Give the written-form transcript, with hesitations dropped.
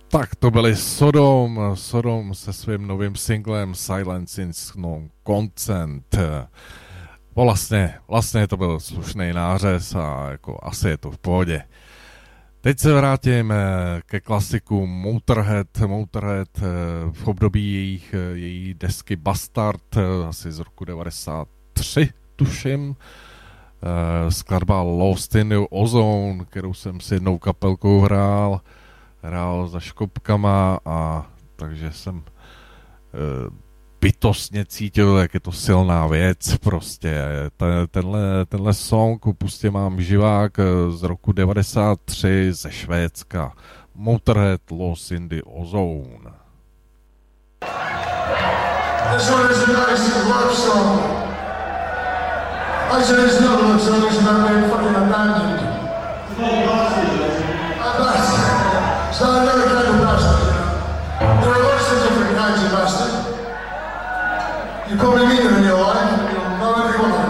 Tak to byli Sodom se svým novým singlem Silence is no consent. Vlastně to byl slušný nářez a jako asi je to v pohodě. Teď se vrátím ke klasiku Motorhead v období její desky Bastard, asi z roku 93, tuším. Skladba Lost in the Ozone, kterou jsem s jednou kapelkou hrál za škopkama, a takže jsem bytostně cítil, jak je to silná věc prostě. Tenhle song prostě mám živák z roku 93 ze Švédska. Motorhead Lost in the Ozone. This one is a nice love song. Actually, it's not a love song, it's about being fucking abandoned. It's not another kind of bastard, you know. There are lots of different kinds of bastard. You probably meet them in your life, you'll know every one of them.